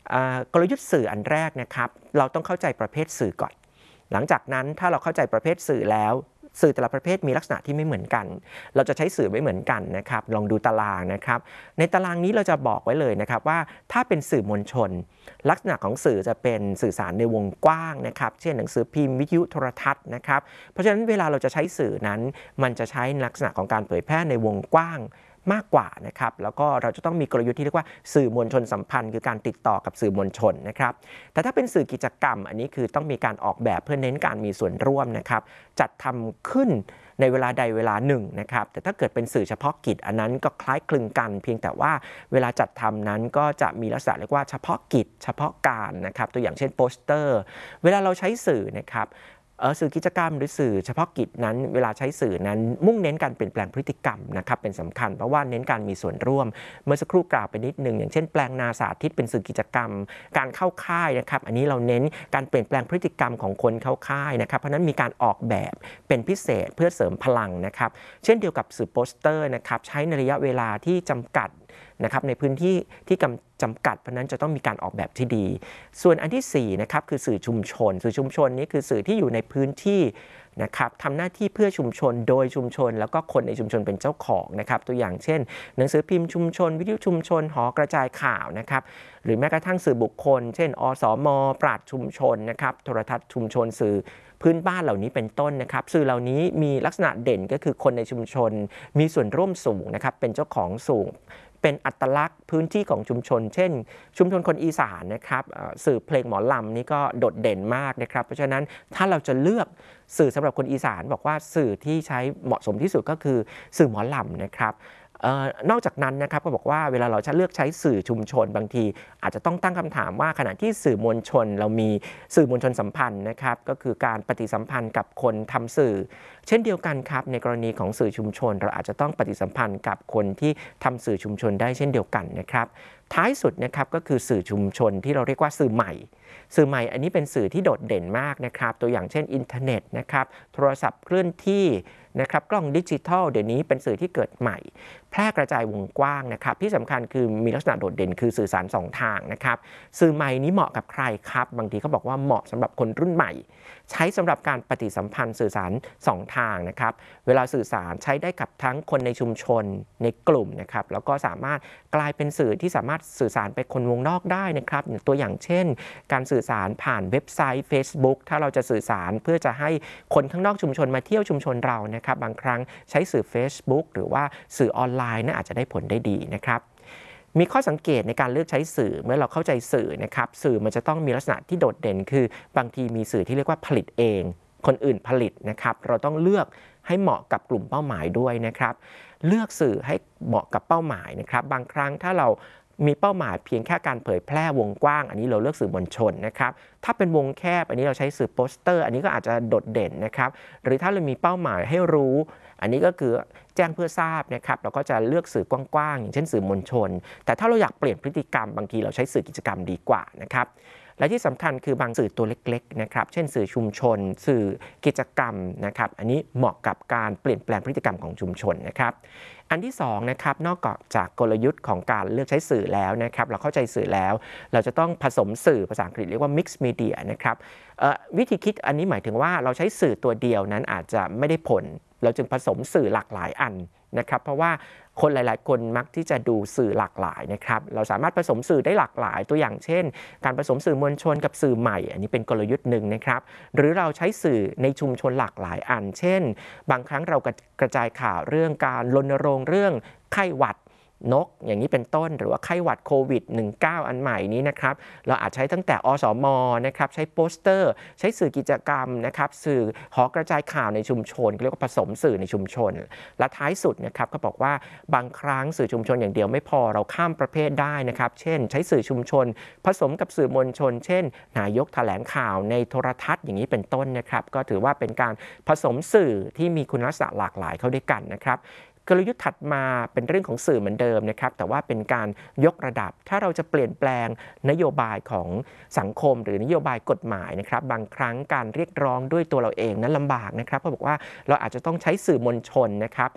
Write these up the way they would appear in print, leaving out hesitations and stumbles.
กลยุทธ์สื่ออันแรกนะครับเราต้องเข้าใจประเภทสื่อก่อนหลังจากนั้นถ้าเราเข้าใจประเภทสื่อแล้วสื่อแต่ละประเภทมีลักษณะที่ไม่เหมือนกันเราจะใช้สื่อไม่เหมือนกันนะครับลองดูตารางนะครับในตารางนี้เราจะบอกไว้เลยนะครับว่าถ้าเป็นสื่อมวลชนลักษณะของสื่อจะเป็นสื่อสารในวงกว้างนะครับเช่นหนังสือพิมพ์วิทยุโทรทัศน์นะครับเพราะฉะนั้นเวลาเราจะใช้สื่อนั้นมันจะใช้ลักษณะของการเผยแพร่ในวงกว้างมากกว่านะครับแล้วก็เราจะต้องมีกลยุทธ์ที่เรียกว่าสื่อมวลชนสัมพันธ์คือการติดต่อกับสื่อมวลชนนะครับแต่ถ้าเป็นสื่อกิจกรรมอันนี้คือต้องมีการออกแบบเพื่อเน้นการมีส่วนร่วมนะครับจัดทำขึ้นในเวลาใดเวลาหนึ่งนะครับแต่ถ้าเกิดเป็นสื่อเฉพาะกิจอันนั้นก็คล้ายคลึงกันเพียงแต่ว่าเวลาจัดทำนั้นก็จะมีลักษณะเรียกว่าเฉพาะกิจเฉพาะการนะครับตัวอย่างเช่นโปสเตอร์เวลาเราใช้สื่อนะครับสื่อกิจกรรมหรือสื่อเฉพาะกิจนั้นเวลาใช้สื่อนั้นมุ่งเน้นการเปลี่ยนแปลงพฤติกรรมนะครับเป็นสำคัญเพราะว่าเน้นการมีส่วนร่วมเมื่อสักครู่กล่าวไปนิดนึงอย่างเช่นแปลงนาสาธิตเป็นสื่อกิจกรรมการเข้าค่ายนะครับอันนี้เราเน้นการเปลี่ยนแปลงพฤติกรรมของคนเข้าค่ายนะครับเพราะนั้นมีการออกแบบเป็นพิเศษเพื่อเสริมพลังนะครับเช่นเดียวกับสื่อโปสเตอร์นะครับใช้ในระยะเวลาที่จำกัดนะครับในพื้นที่ที่จำกัดเพราะนั้นจะต้องมีการออกแบบที่ดีส่วนอันที่4นะครับคือสื่อชุมชนสื่อชุมชนนี้คือสื่อที่อยู่ในพื้นที่นะครับทำหน้าที่เพื่อชุมชนโดยชุมชนแล้วก็คนในชุมชนเป็นเจ้าของนะครับตัวอย่างเช่นหนังสือพิมพ์ชุมชนวิทยุชุมชนหอกระจายข่าวนะครับหรือแม้กระทั่งสื่อบุคคลเช่นอสม.ปราชญ์ชุมชนนะครับโทรทัศน์ชุมชนสื่อพื้นบ้านเหล่านี้เป็นต้นนะครับสื่อเหล่านี้มีลักษณะเด่นก็คือคนในชุมชนมีส่วนร่วมสูงนะครับเป็นเจ้าของสูงเป็นอัตลักษณ์พื้นที่ของชุมชนเช่นชุมชนคนอีสานนะครับสื่อเพลงหมอลำนี่ก็โดดเด่นมากนะครับเพราะฉะนั้นถ้าเราจะเลือกสื่อสำหรับคนอีสานบอกว่าสื่อที่ใช้เหมาะสมที่สุดก็คือสื่อหมอลำนะครับนอกจากนั้นนะครับก็บอกว่าเวลาเราจะเลือกใช้สื่อชุมชนบางทีอาจจะต้องตั้งคำถามว่าขณะที่สื่อมวลชนเรามีสื่อมวลชนสัมพันธ์นะครับก็คือการปฏิสัมพันธ์กับคนทำสื่อเช่นเดียวกันครับในกรณีของสื่อชุมชนเราอาจจะต้องปฏิสัมพันธ์กับคนที่ทำสื่อชุมชนได้เช่นเดียวกันนะครับท้ายสุดนะครับก็คือสื่อชุมชนที่เราเรียกว่าสื่อใหม่อันนี้เป็นสื่อที่โดดเด่นมากนะครับตัวอย่างเช่นอินเทอร์เน็ตนะครับโทรศัพท์เคลื่อนที่นะครับกล้องดิจิทัลเดี๋ยวนี้เป็นสื่อที่เกิดใหม่แพร่กระจายวงกว้างนะครับที่สำคัญคือมีลักษณะโดดเด่นคือสื่อสาร2 ทางนะครับสื่อใหม่นี้เหมาะกับใครครับบางทีเขาบอกว่าเหมาะสำหรับคนรุ่นใหม่ใช้สำหรับการปฏิสัมพันธ์สื่อสาร2 ทางนะครับเวลาสื่อสารใช้ได้กับทั้งคนในชุมชนในกลุ่มนะครับแล้วก็สามารถกลายเป็นสื่อที่สามารถสื่อสารไปคนวงนอกได้นะครับตัวอย่างเช่นการสื่อสารผ่านเว็บไซต์ Facebook ถ้าเราจะสื่อสารเพื่อจะให้คนข้างนอกชุมชนมาเที่ยวชุมชนเรานะครับบางครั้งใช้สื่อ Facebook หรือว่าสื่อออนไลน์น่าอาจจะได้ผลได้ดีนะครับมีข้อสังเกตในการเลือกใช้สื่อเมื่อเราเข้าใจสื่อนะครับสื่อมันจะต้องมีลักษณะที่โดดเด่นคือบางทีมีสื่อที่เรียกว่าผลิตเองคนอื่นผลิตนะครับเราต้องเลือกให้เหมาะกับกลุ่มเป้าหมายด้วยนะครับเลือกสื่อให้เหมาะกับเป้าหมายนะครับบางครั้งถ้าเรามีเป้าหมายเพียงแค่การเผยแพร่วงกว้างอันนี้เราเลือกสื่อมวลชนนะครับถ้าเป็นวงแคบอันนี้เราใช้สื่อโปสเตอร์อันนี้ก็อาจจะโดดเด่นนะครับหรือถ้าเรามีเป้าหมายให้รู้อันนี้ก็คือแจ้งเพื่อทราบนะครับเราก็จะเลือกสื่อกว้างๆอย่างเช่นสื่อมวลชนแต่ถ้าเราอยากเปลี่ยนพฤติกรรมบางทีเราใช้สื่อกิจกรรมดีกว่านะครับและที่สำคัญคือบางสื่อตัวเล็กๆนะครับเช่นสื่อชุมชนสื่อกิจกรรมนะครับอันนี้เหมาะกับการเปลี่ยนแปลงพฤติกรรมของชุมชนนะครับอันที่2นะครับนอกจากกลยุทธ์ของการเลือกใช้สื่อแล้วนะครับเราเข้าใจสื่อแล้วเราจะต้องผสมสื่อภาษาอังกฤษเรียกว่า mixed media นะครับวิธีคิดอันนี้หมายถึงว่าเราใช้สื่อตัวเดียวนั้นอาจจะไม่ได้ผลเราจึงผสมสื่อหลากหลายอันนะครับเพราะว่าคนหลายๆคนมักที่จะดูสื่อหลากหลายนะครับเราสามารถผสมสื่อได้หลากหลายตัวอย่างเช่นการผสมสื่อมวลชนกับสื่อใหม่อันนี้เป็นกลยุทธ์หนึ่งนะครับหรือเราใช้สื่อในชุมชนหลากหลายอันเช่นบางครั้งเรากระจายข่าวเรื่องการรณรงค์เรื่องไข้หวัดนกอย่างนี้เป็นต้นหรือว่าไข้หวัดโควิด -19 อันใหม่นี้นะครับเราอาจใช้ตั้งแต่อสม.นะครับใช้โปสเตอร์ใช้สื่อกิจกรรมนะครับสื่อหอกระจายข่าวในชุมชนเรียกว่าผสมสื่อในชุมชนและท้ายสุดนะครับก็บอกว่าบางครั้งสื่อชุมชนอย่างเดียวไม่พอเราข้ามประเภทได้นะครับเช่นใช้สื่อชุมชนผสมกับสื่อมวลชนเช่นนายกแถลงข่าวในโทรทัศน์อย่างนี้เป็นต้นนะครับก็ถือว่าเป็นการผสมสื่อที่มีคุณลักษณะหลากหลายเข้าด้วยกันนะครับกลยุทธ์ถัดมาเป็นเรื่องของสื่อเหมือนเดิมนะครับแต่ว่าเป็นการยกระดับถ้าเราจะเปลี่ยนแปลงนโยบายของสังคมหรือนโยบายกฎหมายนะครับบางครั้งการเรียกร้องด้วยตัวเราเองนั้นลำบากนะครับเพราะบอกว่าเราอาจจะต้องใช้สื่อมวลชนนะครับ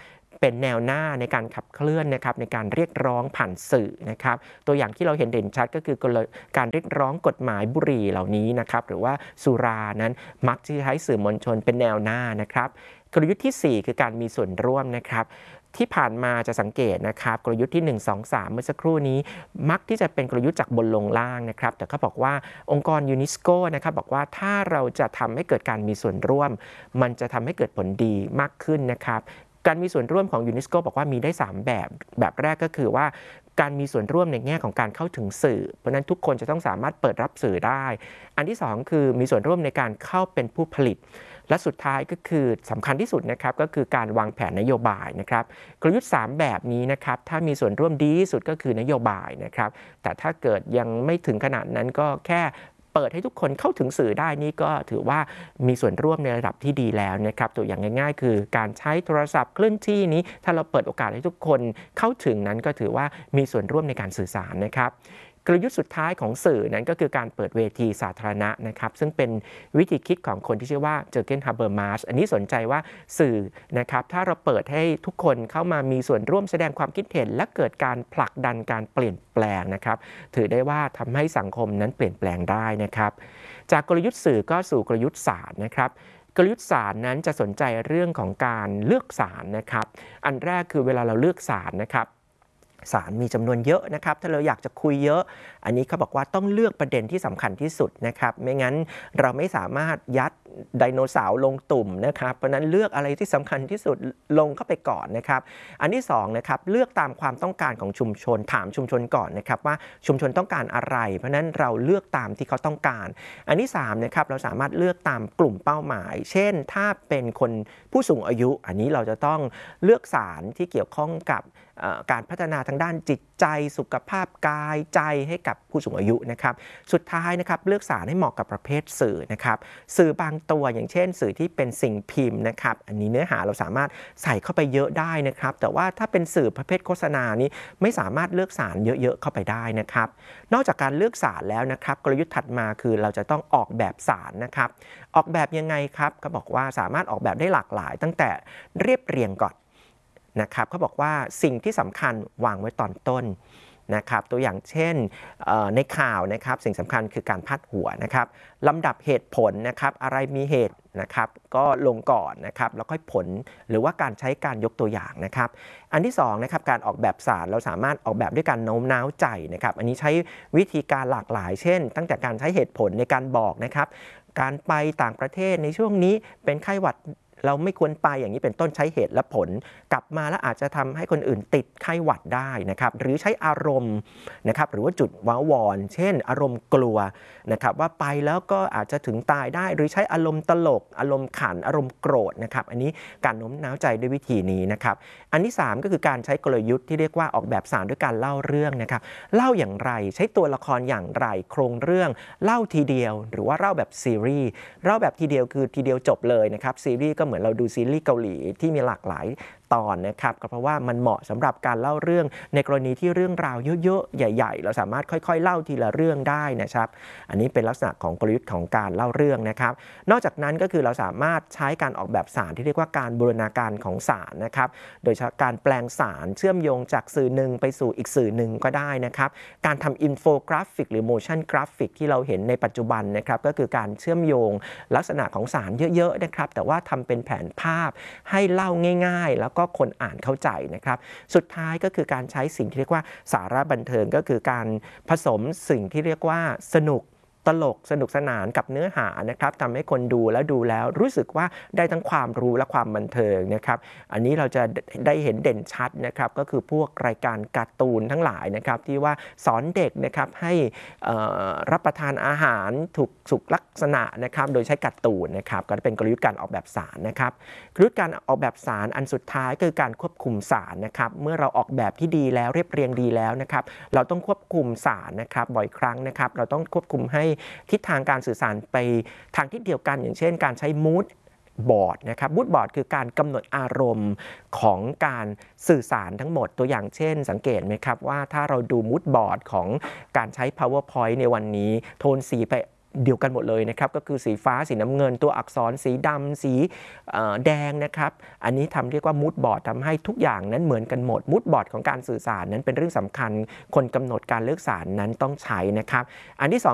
เป็นแนวหน้าในการขับเคลื่อนนะครับในการเรียกร้องผ่านสื่อนะครับตัวอย่างที่เราเห็นเด่นชัดก็คือการเรียกร้องกฎหมายบุหรี่เหล่านี้นะครับหรือว่าสุรานั้นมักจะใช้สื่อมวลชนเป็นแนวหน้านะครับกลยุทธ์ที่4คือการมีส่วนร่วมนะครับที่ผ่านมาจะสังเกตนะครับกลยุทธ์ที่1 2 3เมื่อสักครู่นี้มักที่จะเป็นกลยุทธ์จากบนลงล่างนะครับแต่เขาบอกว่าองค์กรยูเนสโกนะครับบอกว่าถ้าเราจะทำให้เกิดการมีส่วนร่วมมันจะทำให้เกิดผลดีมากขึ้นนะครับการมีส่วนร่วมของยูเนสโกบอกว่ามีได้3แบบแรกก็คือว่าการมีส่วนร่วมในแง่ของการเข้าถึงสื่อเพราะนั้นทุกคนจะต้องสามารถเปิดรับสื่อได้อันที่2คือมีส่วนร่วมในการเข้าเป็นผู้ผลิตและสุดท้ายก็คือสำคัญที่สุดนะครับก็คือการวางแผนนโยบายนะครับกลยุทธ์3แบบนี้นะครับถ้ามีส่วนร่วมดีที่สุดก็คือนโยบายนะครับแต่ถ้าเกิดยังไม่ถึงขนาดนั้นก็แค่เปิดให้ทุกคนเข้าถึงสื่อได้นี่ก็ถือว่ามีส่วนร่วมในระดับที่ดีแล้วนะครับตัวอย่างง่ายๆคือการใช้โทรศัพท์เคลื่อนที่นี้ถ้าเราเปิดโอกาสให้ทุกคนเข้าถึงนั้นก็ถือว่ามีส่วนร่วมในการสื่อสารนะครับกลยุทธ์สุดท้ายของสื่อนั้นก็คือการเปิดเวทีสาธารณะนะครับซึ่งเป็นวิธีคิดของคนที่ชื่อว่าเจอร์เกน ฮาเบอร์มาสอันนี้สนใจว่าสื่อนะครับถ้าเราเปิดให้ทุกคนเข้ามามีส่วนร่วมแสดงความคิดเห็นและเกิดการผลักดันการเปลี่ยนแปลงนะครับถือได้ว่าทำให้สังคมนั้นเปลี่ยนแปลงได้นะครับจากกลยุทธ์สื่อก็สู่กลยุทธ์ศาสตร์นะครับกลยุทธ์ศาสตร์นั้นจะสนใจเรื่องของการเลือกศาลนะครับอันแรกคือเวลาเราเลือกศาลนะครับศาลมีจำนวนเยอะนะครับถ้าเราอยากจะคุยเยอะอันนี้เขาบอกว่าต้องเลือกประเด็นที่สำคัญที่สุดนะครับไม่งั้นเราไม่สามารถยัดไดโนเสาร์ลงตุ่มนะครับเพราะนั้นเลือกอะไรที่สำคัญที่สุดลงเข้าไปก่อนนะครับอันที่2นะครับเลือกตามความต้องการของชุมชนถามชุมชนก่อนนะครับว่าชุมชนต้องการอะไรเพราะนั้นเราเลือกตามที่เขาต้องการอันที่3นะครับเราสามารถเลือกตามกลุ่มเป้าหมายเช่นถ้าเป็นคนผู้สูงอายุอันนี้เราจะต้องเลือกศาลที่เกี่ยวข้องกับการพัฒนาทางด้านจิตใจสุขภาพกายใจให้กับผู้สูงอายุนะครับสุดท้ายนะครับเลือกสารให้เหมาะกับประเภทสื่อนะครับสื่อบางตัวอย่างเช่นสื่อที่เป็นสิ่งพิมพ์นะครับอันนี้เนื้อหาเราสามารถใส่เข้าไปเยอะได้นะครับแต่ว่าถ้าเป็นสื่อประเภทโฆษณานี้ไม่สามารถเลือกสารเยอะๆเข้าไปได้นะครับนอกจากการเลือกสารแล้วนะครับกลยุทธ์ถัดมาคือเราจะต้องออกแบบสารนะครับออกแบบยังไงครับเขาบอกว่าสามารถออกแบบได้หลากหลายตั้งแต่เรียบเรียงก่อนนะครับเขาบอกว่าสิ่งที่สำคัญวางไว้ตอนต้นนะครับตัวอย่างเช่นในข่าวนะครับสิ่งสำคัญคือการพาดหัวนะครับลำดับเหตุผลนะครับอะไรมีเหตุนะครับก็ลงก่อนนะครับแล้วค่อยผลหรือว่าการใช้การยกตัวอย่างนะครับอันที่2นะครับการออกแบบสารเราสามารถออกแบบด้วยการโน้มน้าวใจนะครับอันนี้ใช้วิธีการหลากหลายเช่นตั้งแต่การใช้เหตุผลในการบอกนะครับการไปต่างประเทศในช่วงนี้เป็นไข้หวัดเราไม่ควรไปอย่างนี้เป็นต้นใช้เหตุและผลกลับมาแล้วอาจจะทำให้คนอื่นติดไข้หวัดได้นะครับหรือใช้อารมณ์นะครับหรือว่าจุดว้าวอนเช่นอารมณ์กลัวนะครับว่าไปแล้วก็อาจจะถึงตายได้หรือใช้อารมณ์ตลกอารมณ์ขันอารมณ์โกรธนะครับอันนี้การโน้มน้าวใจด้วยวิธีนี้นะครับอันที่3ก็คือการใช้กลยุทธ์ที่เรียกว่าออกแบบสารด้วยการเล่าเรื่องนะครับเล่าอย่างไรใช้ตัวละครอย่างไรโครงเรื่องเล่าทีเดียวหรือว่าเล่าแบบซีรีส์เล่าแบบทีเดียวคือทีเดียวจบเลยนะครับซีรีส์ก็เหมือนเราดูซีรีส์เกาหลีที่มีหลากหลายตอนนะครับก็เพราะว่ามันเหมาะสำหรับการเล่าเรื่องในกรณีที่เรื่องราวเยอะๆใหญ่ๆเราสามารถค่อยๆเล่าทีละเรื่องได้นะครับอันนี้เป็นลักษณะของกลยุทธ์ของการเล่าเรื่องนะครับนอกจากนั้นก็คือเราสามารถใช้การออกแบบสารที่เรียกว่าการบูรณาการของสารนะครับโดยการแปลงสารเชื่อมโยงจากสื่อหนึ่งไปสู่อีกสื่อหนึ่งก็ได้นะครับการทำอินโฟกราฟิกหรือโมชั่นกราฟิกที่เราเห็นในปัจจุบันนะครับก็คือการเชื่อมโยงลักษณะของสารเยอะๆนะครับแต่ว่าทำเป็นแผนภาพให้เล่าง่ายๆแล้วก็คนอ่านเข้าใจนะครับสุดท้ายก็คือการใช้สิ่งที่เรียกว่าสาระบันเทิงก็คือการผสมสิ่งที่เรียกว่าสนุกตลกสนุกสนานกับเนื้อหานะครับทำให้คนดูแล้วรู้สึกว่าได้ทั้งความรู้และความบันเทิงนะครับอันนี้เราจะได้เห็นเด่นชัดนะครับก็คือพวกรายการการ์ตูนทั้งหลายนะครับที่ว่าสอนเด็กนะครับให้รับประทานอาหารถูกสุขลักษณะนะครับโดยใช้การ์ตูนนะครับก็เป็นกลยุทธ์การออกแบบสารนะครับกลยุทธ์การออกแบบสารอันสุดท้ายคือการควบคุมสารนะครับเมื่อเราออกแบบที่ดีแล้วเรียบเรียงดีแล้วนะครับเราต้องควบคุมสารนะครับบ่อยครั้งนะครับเราต้องควบคุมให้ทิศทางการสื่อสารไปทางทิศเดียวกันอย่างเช่นการใช้มูดบอร์ดนะครับมูดบอร์ดคือการกำหนดอารมณ์ของการสื่อสารทั้งหมดตัวอย่างเช่นสังเกตไหมครับว่าถ้าเราดูมูดบอร์ดของการใช้ PowerPoint ในวันนี้โทนสีไปเดียวกันหมดเลยนะครับก็คือสีฟ้าสีน้ำเงินตัวอักษรสีดำสีแดงนะครับอันนี้เรียกว่ามูดบอร์ดทำให้ทุกอย่างนั้นเหมือนกันหมดมูดบอร์ดของการสื่อสารนั้นเป็นเรื่องสำคัญคนกำหนดการเลือกสารนั้นต้องใช้นะครับอันที่2